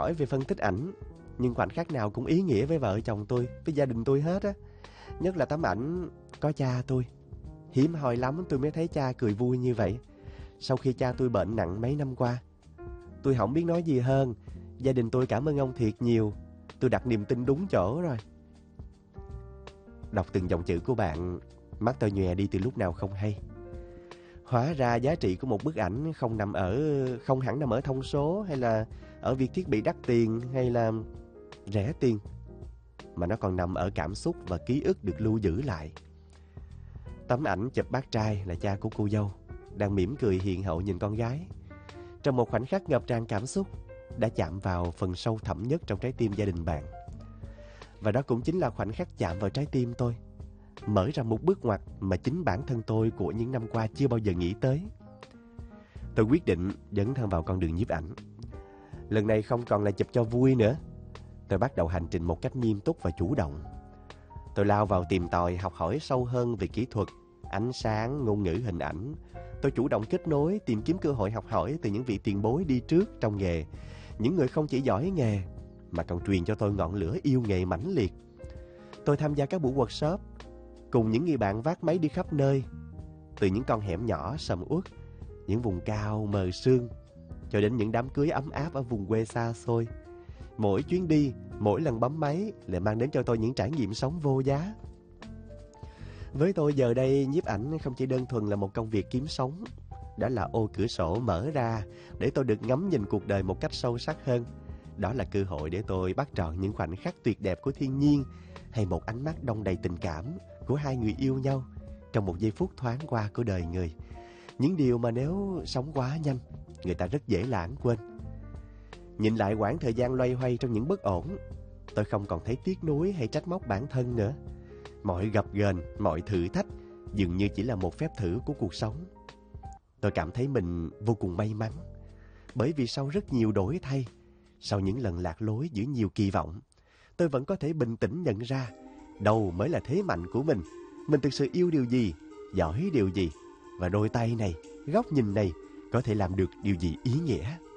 hỏi về phân tích ảnh, nhưng khoảnh khắc nào cũng ý nghĩa với vợ chồng tôi, với gia đình tôi hết á. Nhất là tấm ảnh có cha tôi. Hiếm hoi lắm tôi mới thấy cha cười vui như vậy. Sau khi cha tôi bệnh nặng mấy năm qua, tôi không biết nói gì hơn. Gia đình tôi cảm ơn ông thiệt nhiều. Tôi đặt niềm tin đúng chỗ rồi. Đọc từng dòng chữ của bạn, mắt tôi nhòe đi từ lúc nào không hay. Hóa ra giá trị của một bức ảnh không hẳn nằm ở thông số, hay là ở việc thiết bị đắt tiền hay là rẻ tiền, mà nó còn nằm ở cảm xúc và ký ức được lưu giữ lại. Tấm ảnh chụp bác trai là cha của cô dâu đang mỉm cười hiền hậu nhìn con gái. Trong một khoảnh khắc ngập tràn cảm xúc, đã chạm vào phần sâu thẳm nhất trong trái tim gia đình bạn. Và đó cũng chính là khoảnh khắc chạm vào trái tim tôi, mở ra một bước ngoặt mà chính bản thân tôi của những năm qua chưa bao giờ nghĩ tới. Tôi quyết định dấn thân vào con đường nhiếp ảnh. Lần này không còn là chụp cho vui nữa. Tôi bắt đầu hành trình một cách nghiêm túc và chủ động. Tôi lao vào tìm tòi, học hỏi sâu hơn về kỹ thuật, ánh sáng, ngôn ngữ hình ảnh. Tôi chủ động kết nối, tìm kiếm cơ hội học hỏi từ những vị tiền bối đi trước trong nghề. Những người không chỉ giỏi nghề, mà còn truyền cho tôi ngọn lửa yêu nghề mãnh liệt. Tôi tham gia các buổi workshop, cùng những người bạn vác máy đi khắp nơi. Từ những con hẻm nhỏ sầm uất, những vùng cao mờ sương, cho đến những đám cưới ấm áp ở vùng quê xa xôi. Mỗi chuyến đi, mỗi lần bấm máy lại mang đến cho tôi những trải nghiệm sống vô giá. Với tôi giờ đây, nhiếp ảnh không chỉ đơn thuần là một công việc kiếm sống. Đó là ô cửa sổ mở ra để tôi được ngắm nhìn cuộc đời một cách sâu sắc hơn. Đó là cơ hội để tôi bắt trọn những khoảnh khắc tuyệt đẹp của thiên nhiên, hay một ánh mắt đong đầy tình cảm của hai người yêu nhau trong một giây phút thoáng qua của đời người. Những điều mà nếu sống quá nhanh, người ta rất dễ lãng quên. Nhìn lại quãng thời gian loay hoay trong những bất ổn, tôi không còn thấy tiếc nuối hay trách móc bản thân nữa. Mọi gập ghềnh, mọi thử thách dường như chỉ là một phép thử của cuộc sống. Tôi cảm thấy mình vô cùng may mắn, bởi vì sau rất nhiều đổi thay, sau những lần lạc lối giữa nhiều kỳ vọng, tôi vẫn có thể bình tĩnh nhận ra đâu mới là thế mạnh của mình thực sự yêu điều gì, giỏi điều gì, và đôi tay này, góc nhìn này có thể làm được điều gì ý nghĩa.